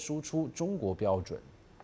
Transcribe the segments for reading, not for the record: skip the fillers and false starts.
输出中国标准。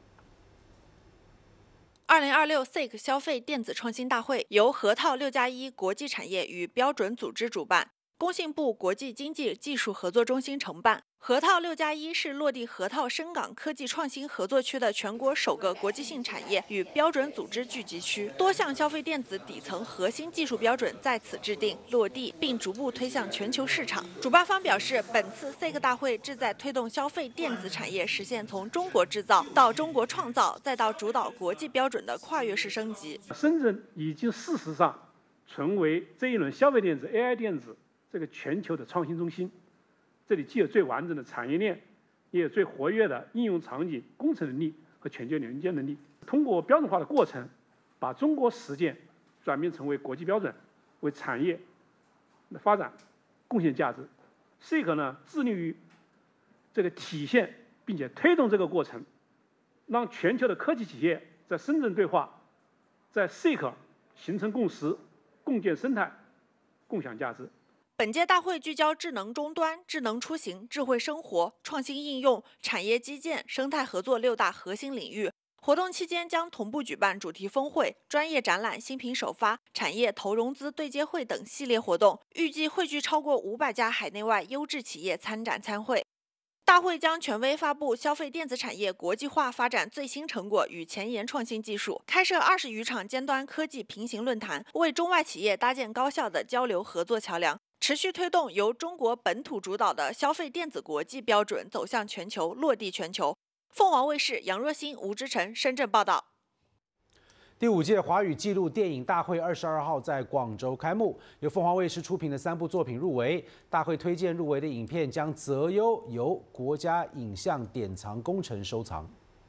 2026 SIC 消费电子创新大会由核桃6+1国际产业与标准组织主办，工信部国际经济技术合作中心承办。核桃6+1是落地核桃深港科技创新合作区的全国首个国际性产业与标准组织聚集区，多项消费电子底层核心技术标准在此制定落地，并逐步推向全球市场。主办方表示，本次 SIC 大会旨在推动消费电子产业实现从中国制造到中国创造，再到主导国际标准的跨越式升级。 深圳已经事实上成为这一轮消费电子、AI 电子这个全球的创新中心。这里既有最完整的产业链，也有最活跃的应用场景、工程能力和全球连接能力。通过标准化的过程，把中国实践转变成为国际标准，为产业的发展贡献价值。SIC 呢，致力于这个体现并且推动这个过程，让全球的科技企业在深圳对话，在 SIC 形成共识，共建生态，共享价值。 本届大会聚焦智能终端、智能出行、智慧生活、创新应用、产业基建、生态合作6大核心领域。活动期间将同步举办主题峰会、专业展览、新品首发、产业投融资对接会等系列活动，预计汇聚超过500家海内外优质企业参展参会。大会将权威发布消费电子产业国际化发展最新成果与前沿创新技术，开设20余场尖端科技平行论坛，为中外企业搭建高效的交流合作桥梁。持续推动由中国本土主导的消费电子国际标准走向全球，落地全球。凤凰卫视杨若欣、吴之晨深圳报道。 第5届华语纪录电影大会22号在广州开幕，由凤凰卫视出品的3部作品入围。大会推荐入围的影片将择优由国家影像典藏工程收藏。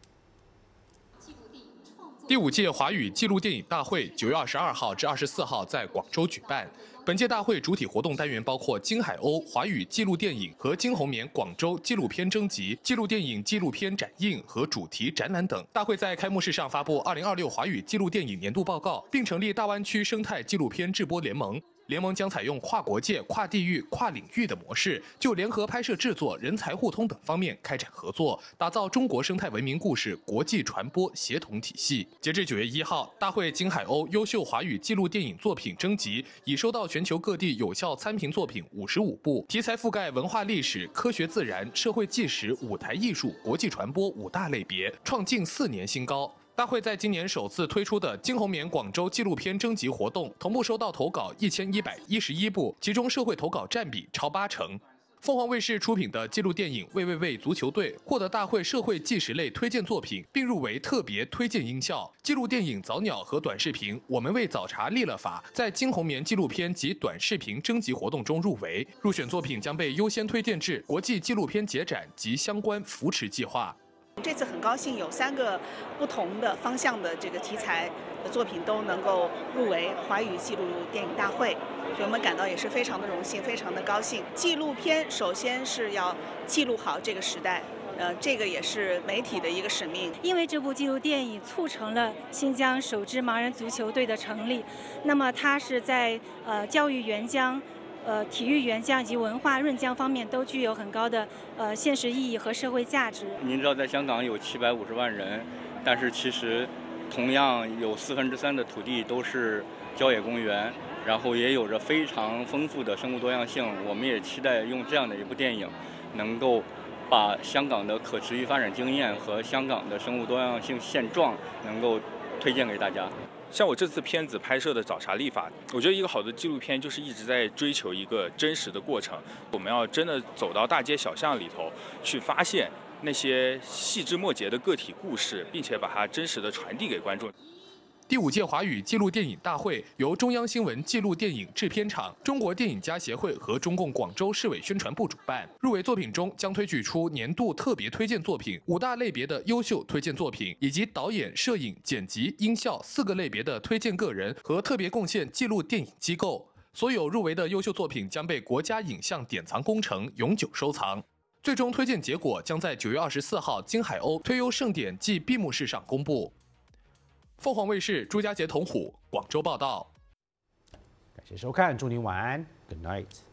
第5届华语纪录电影大会9月22号至24号在广州举办。本届大会主体活动单元包括金海鸥华语纪录电影和金红棉广州纪录片征集、纪录电影纪录片展映和主题展览等。大会在开幕式上发布2026华语纪录电影年度报告，并成立大湾区生态纪录片制播联盟。联盟将采用跨国界、跨地域、跨领域的模式，就联合拍摄制作、人才互通等方面开展合作，打造中国生态文明故事国际传播协同体系。截至9月1号，大会金海鸥优秀华语纪录电影作品征集已收到全球各地有效参评作品55部，题材覆盖文化历史、科学自然、社会纪实、舞台艺术、国际传播5大类别，创近4年新高。大会在今年首次推出的金红棉广州纪录片征集活动，同步收到投稿1111部，其中社会投稿占比超80%。凤凰卫视出品的纪录电影《喂喂喂足球队》获得大会社会纪实类推荐作品，并入围特别推荐音效。纪录电影《早鸟》和短视频《我们为早茶立了法》在金红棉纪录片及短视频征集活动中入围，入选作品将被优先推荐至国际纪录片节展及相关扶持计划。 这次很高兴有3个不同的方向的这个题材的作品都能够入围华语纪录电影大会，所以我们感到也是非常的荣幸，非常的高兴。纪录片首先是要记录好这个时代，这个也是媒体的一个使命。 因为这部纪录电影促成了新疆首支盲人足球队的成立，那么它是在教育援疆、体育援疆以及文化润疆方面都具有很高的现实意义和社会价值。 您知道，在香港有750万人，但是其实同样有3/4的土地都是郊野公园，然后也有着非常丰富的生物多样性。我们也期待用这样的一部电影，能够把香港的可持续发展经验和香港的生物多样性现状能够推荐给大家。 像我这次片子拍摄的《早茶立法》，我觉得一个好的纪录片就是一直在追求一个真实的过程。我们要真的走到大街小巷里头，去发现那些细枝末节的个体故事，并且把它真实的传递给观众。 第5届华语纪录电影大会由中央新闻纪录电影制片厂、中国电影家协会和中共广州市委宣传部主办。入围作品中将推举出年度特别推荐作品、5大类别的优秀推荐作品，以及导演、摄影、剪辑、音效4个类别的推荐个人和特别贡献纪录电影机构。所有入围的优秀作品将被国家影像典藏工程永久收藏。最终推荐结果将在9月24号金海鸥推优盛典暨闭幕式上公布。凤凰卫视朱家杰、童虎广州报道。 感谢收看，祝您晚安 ，Good night。